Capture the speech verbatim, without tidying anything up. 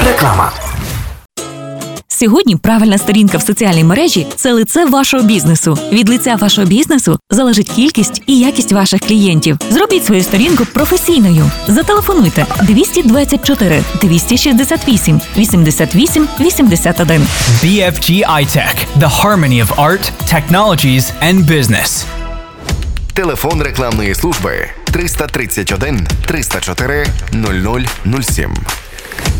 Реклама. Сьогодні правильна сторінка в соціальній мережі – це лице вашого бізнесу. Від лиця вашого бізнесу залежить кількість і якість ваших клієнтів. Зробіть свою сторінку професійною. Зателефонуйте двісті двадцять чотири двісті шістдесят вісім вісімдесят вісім вісімдесят один. бі еф джі iTech – the harmony of art, technologies and business. Телефон рекламної служби триста тридцять один триста чотири нуль нуль нуль сім.